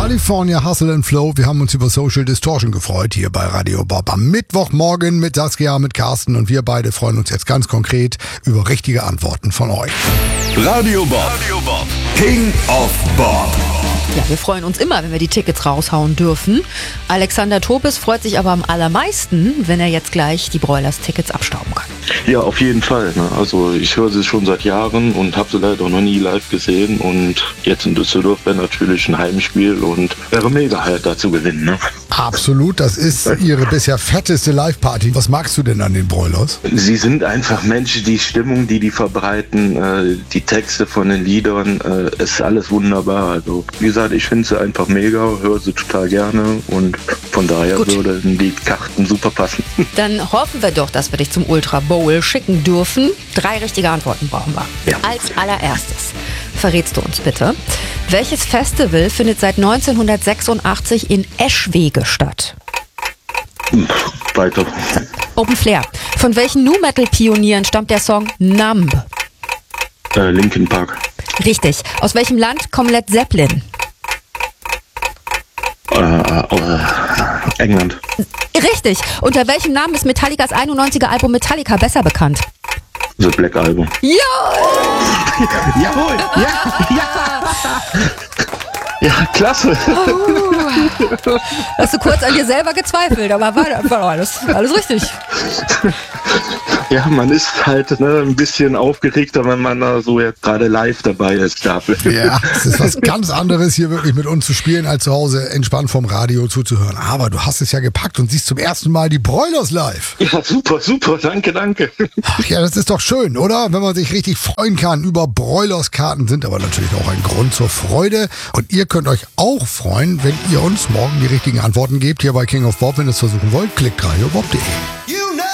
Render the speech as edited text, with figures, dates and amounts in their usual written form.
California Hustle and Flow. Wir haben uns über Social Distortion gefreut hier bei Radio Bob am Mittwochmorgen mit Saskia, mit Carsten, und wir beide freuen uns jetzt ganz konkret über richtige Antworten von euch. Radio Bob, King of Bob. Ja, wir freuen uns immer, wenn wir die Tickets raushauen dürfen. Alexander Topes freut sich aber am allermeisten, wenn er jetzt gleich die Broilers-Tickets abstauben kann. Ja, auf jeden Fall. Ne? Also ich höre sie schon seit Jahren und habe sie leider noch nie live gesehen. Und jetzt in Düsseldorf wäre natürlich ein Heimspiel und wäre mega halt da zu gewinnen. Ne? Absolut, das ist ihre bisher fetteste Live-Party. Was magst du denn an den Broilers? Sie sind einfach Menschen, die Stimmung, die verbreiten, die Texte von den Liedern, ist alles wunderbar. Also wie gesagt, ich finde sie einfach mega, höre sie total gerne und von daher würden die Karten super passen. Dann hoffen wir doch, dass wir dich zum Ultra Bowl schicken dürfen. 3 richtige Antworten brauchen wir. Ja. Als allererstes verrätst du uns bitte, welches Festival findet seit 1986 in Eschwege statt? Weiter. Open Flair. Von welchen Nu-Metal-Pionieren stammt der Song Numb? Linkin Park. Richtig. Aus welchem Land kommt Led Zeppelin? England. Richtig. Unter welchem Namen ist Metallicas 91er Album Metallica besser bekannt? The Black Album. Ja! Jawohl! Ja! Ja, klasse! Hast du kurz an dir selber gezweifelt, aber war alles richtig. Ja, man ist halt ein bisschen aufgeregter, wenn man da so jetzt gerade live dabei ist. Dafür. Ja, es ist was ganz anderes, hier wirklich mit uns zu spielen, als zu Hause entspannt vom Radio zuzuhören. Aber du hast es ja gepackt und siehst zum ersten Mal die Broilers live. Ja, super, danke. Ach ja, das ist doch schön, oder? Wenn man sich richtig freuen kann über Broilers-Karten, sind aber natürlich auch ein Grund zur Freude. Und ihr könnt euch auch freuen, wenn ihr uns morgen die richtigen Antworten gebt. Hier bei King of Bob, wenn ihr es versuchen wollt, klickt radiobob.de.